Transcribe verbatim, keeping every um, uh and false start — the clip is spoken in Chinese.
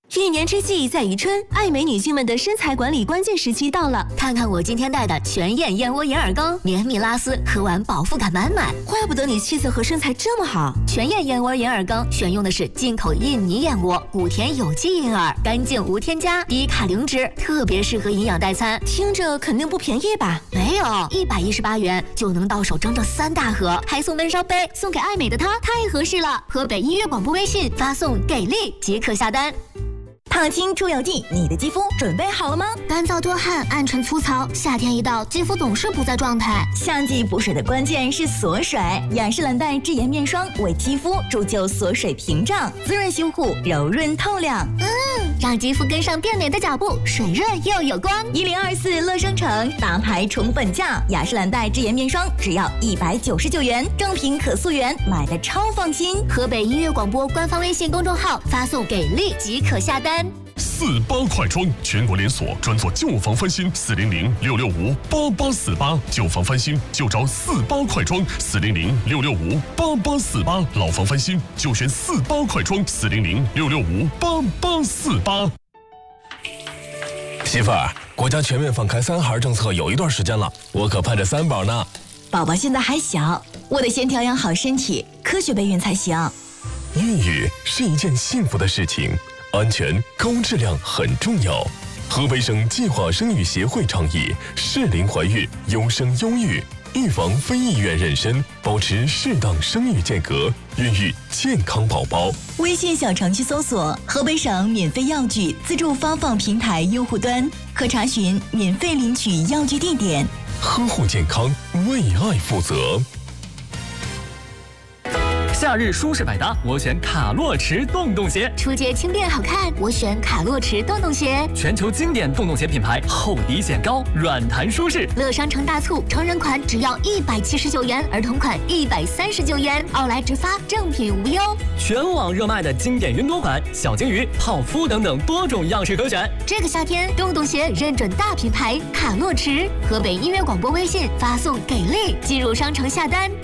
一年之计在于春，爱美女性们的身材管理关键时期到了。 看看我今天带的全燕燕窝银耳羹，绵密拉丝，喝完饱腹感满满。 怪不得你气色和身材这么好。 全燕燕窝银耳羹选用的是进口印尼燕窝，谷田有机银耳，干净无添加，低卡零脂，特别适合营养代餐。 听着肯定不便宜吧？ 没有，一百一十八元就能到手整整三大盒，还送焖烧杯，送给爱美的她太合适了。河北音乐广播微信发送给力即可下单。 胖青出油剂，你的肌肤准备好了吗？ 干燥多汗，暗沉粗糙，夏天一到，肌肤总是不在状态。 夏季补水的关键是锁水，雅诗兰黛智颜面霜为肌肤铸就锁水屏障，滋润修护，柔润透亮。 嗯，让肌肤跟上变美的脚步，水润又有光。 一零二四乐商城大牌宠粉价，雅诗兰黛智颜面霜只要一百九十九元，正品可溯源，买的超放心。 河北音乐广播官方微信公众号发送给力即可下单。 四八快装，全国连锁，专做旧房翻新，四零零六六五八八四八，旧房翻新就找四八快装，四零零六六五八八四八，老房翻新就选四八快装，四零零六六五八八四八。 媳妇儿，国家全面放开三孩政策有一段时间了，我可盼着三宝呢。 宝宝现在还小，我得先调养好身体，科学备孕才行。 孕育是一件幸福的事情。安全高质量很重要。河北省计划生育协会倡议适龄怀孕，优生优育，预防非意愿妊娠，保持适当生育间隔，孕育健康宝宝。 微信小程序搜索河北省免费药具自助发放平台用户端，可查询免费领取药具地点。 呵护健康，为爱负责。 夏日舒适百搭，我选卡洛驰洞洞鞋。 出街轻便好看，我选卡洛驰洞洞鞋。 全球经典洞洞鞋品牌，厚底显高，软弹舒适。 乐商城大促，成人款只要一百七十九元，儿童款一百三十九元，奥莱直发，正品无忧。 全网热卖的经典云朵款、小金鱼、泡芙等等多种样式可选。 这个夏天，洞洞鞋认准大品牌卡洛驰。河北音乐广播微信发送给力，进入商城下单。